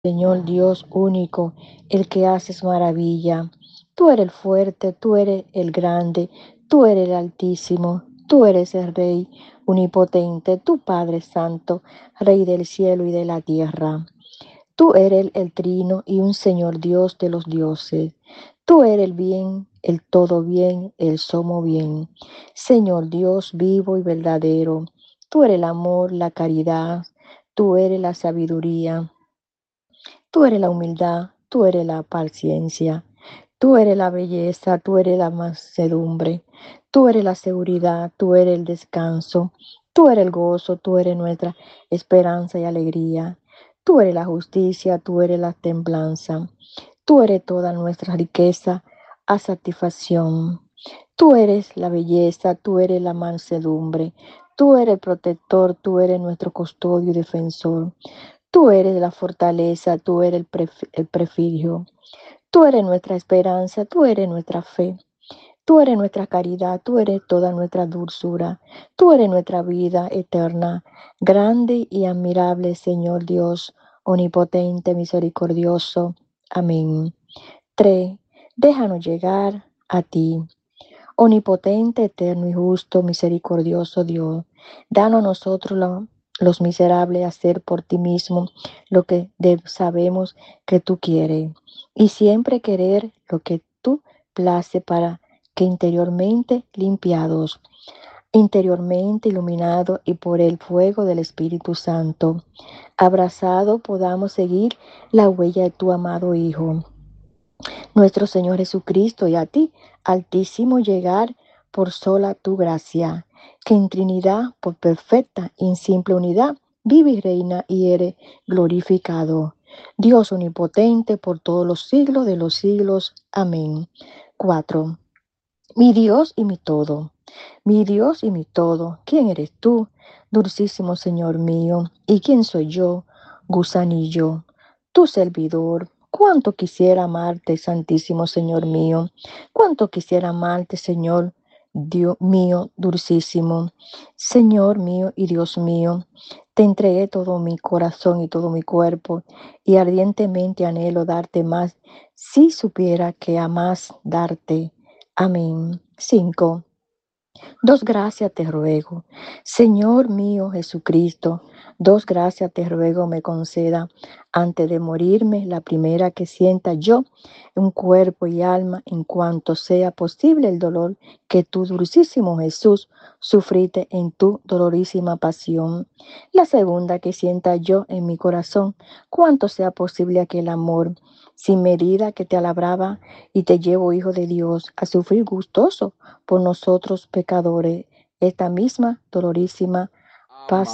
Señor Dios único, el que haces maravilla. Tú eres el fuerte, tú eres el grande, tú eres el altísimo, tú eres el Rey omnipotente, tu Padre Santo, Rey del cielo y de la tierra. Tú eres el trino y un Señor Dios de los dioses. Tú eres el bien, el todo bien, el somos bien. Señor Dios vivo y verdadero. Tú eres el amor, la caridad, tú eres la sabiduría. Tú eres la humildad, tú eres la paciencia, tú eres la belleza, tú eres la mansedumbre, tú eres la seguridad, tú eres el descanso, tú eres el gozo, tú eres nuestra esperanza y alegría, tú eres la justicia, tú eres la templanza, tú eres toda nuestra riqueza a satisfacción. Tú eres la belleza, tú eres la mansedumbre, tú eres el protector, tú eres nuestro custodio y defensor. Tú eres la fortaleza, tú eres el prefigio, tú eres nuestra esperanza, tú eres nuestra fe, tú eres nuestra caridad, tú eres toda nuestra dulzura, tú eres nuestra vida eterna, grande y admirable Señor Dios, omnipotente, misericordioso. Amén. 3. Déjanos llegar a ti. Omnipotente, eterno y justo, misericordioso Dios, danos a nosotros los miserables hacer por ti mismo lo que sabemos que tú quieres y siempre querer lo que tú place para que interiormente limpiados, interiormente iluminados y por el fuego del Espíritu Santo, abrazado podamos seguir la huella de tu amado Hijo nuestro Señor Jesucristo, y a ti, Altísimo, llegar por sola tu gracia, que en Trinidad, por perfecta y simple unidad, vive y reina y eres glorificado. Dios omnipotente por todos los siglos de los siglos. Amén. 4. Mi Dios y mi todo. Mi Dios y mi todo. ¿Quién eres tú, dulcísimo Señor mío? ¿Y quién soy yo, gusanillo? Tu servidor. Cuánto quisiera amarte, Santísimo Señor mío. Cuánto quisiera amarte, Señor Dios mío, dulcísimo. Señor mío y Dios mío. Te entregué todo mi corazón y todo mi cuerpo, y ardientemente anhelo darte más, si supiera que amas darte. Amén. 5. Dos gracias te ruego, Señor mío Jesucristo, dos gracias te ruego me conceda antes de morirme, la primera que sienta yo en cuerpo y alma en cuanto sea posible el dolor que tu dulcísimo Jesús sufriste en tu dolorísima pasión. La segunda que sienta yo en mi corazón, cuanto sea posible aquel amor sin medida que te alabraba y te llevo, Hijo de Dios, a sufrir gustoso por nosotros pecadores esta misma dolorísima pasión.